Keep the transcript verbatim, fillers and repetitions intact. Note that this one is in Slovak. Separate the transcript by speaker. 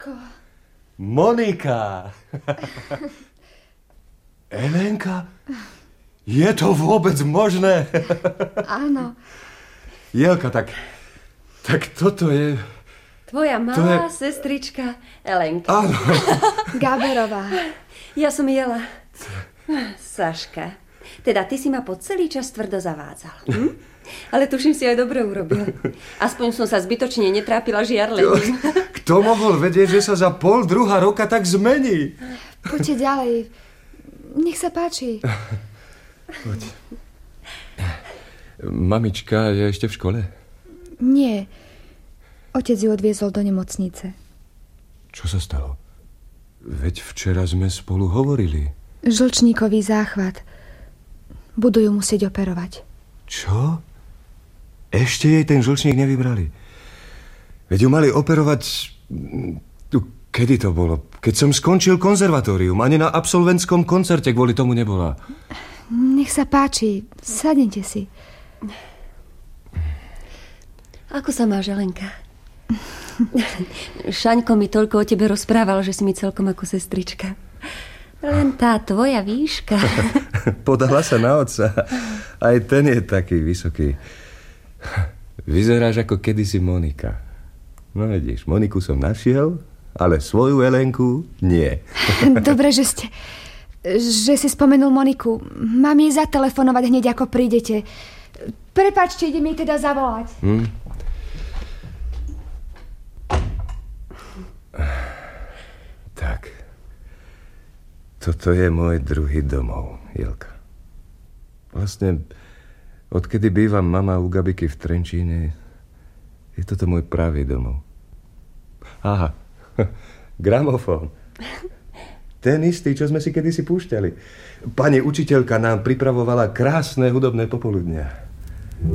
Speaker 1: Elenko.
Speaker 2: Monika. Elenka? Je to vôbec možné?
Speaker 1: Áno.
Speaker 2: Jelka, tak, tak toto je...
Speaker 3: Tvoja malá
Speaker 2: je...
Speaker 3: sestrička Elenka.
Speaker 2: Áno.
Speaker 1: Gaberová.
Speaker 3: Ja som Jela. Saška. Teda ty si ma po celý čas tvrdo zavádzal. Hm? Ale tuším si aj dobre urobil. Aspoň som sa zbytočne netrápila žiarlením.
Speaker 2: Kto mohol vedieť, že sa za pol druhá roka tak zmení?
Speaker 1: Poďte ďalej. Nech sa páči.
Speaker 2: Poď. Mamička je ešte v škole?
Speaker 1: Nie. Otec ju odviezol do nemocnice.
Speaker 2: Čo sa stalo? Veď včera sme spolu hovorili.
Speaker 1: Žlčníkový záchvat. Budú ju musieť operovať.
Speaker 2: Čo? Ešte jej ten žlčník nevybrali. Veď ju mali operovať... Kedy to bolo? Keď som skončil konzervatórium. Ani na absolventskom koncerte kvôli tomu nebola.
Speaker 1: Nech sa páči. Sadnite si.
Speaker 3: Ako sa máš, Elenka? Šaňko mi toľko o tebe rozprával, že si mi celkom ako sestrička. Len tá tvoja výška.
Speaker 2: Podala sa na otca. Aj ten je taký vysoký. Vyzeráš ako kedysi Monika. No vidíš, Moniku som našiel, ale svoju Elenku nie.
Speaker 1: Dobre, že ste... Že si spomenul Moniku. Mám jej zatelefonovať hneď, ako prídete. Prepáčte, idem jej teda zavolať. Hm?
Speaker 2: Tak. Toto je môj druhý domov, Jelka. Vlastne, odkedy bývam mama u Gabiky v Trenčíne, je toto môj pravý domov. Aha, gramofón. Ten istý, čo sme si kedysi púšťali. Pani učiteľka nám pripravovala krásne hudobné popoludnia.